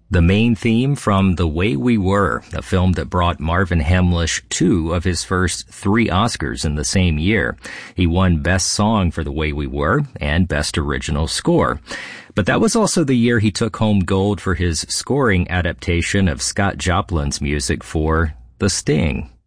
The main theme from The Way We Were, a film that brought Marvin Hamlisch 2 of his first 3 Oscars in the same year. He won Best Song for The Way We Were and Best Original Score. But that was also the year he took home gold for his scoring adaptation of Scott Joplin's music for The Sting.